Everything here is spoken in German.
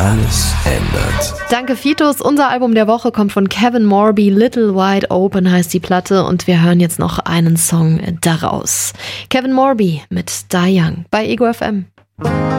alles ändert. Danke Fitus, unser Album der Woche kommt von Kevin Morby, Little Wide Open heißt die Platte und wir hören jetzt noch einen Song daraus. Kevin Morby mit Die Young bei Ego FM.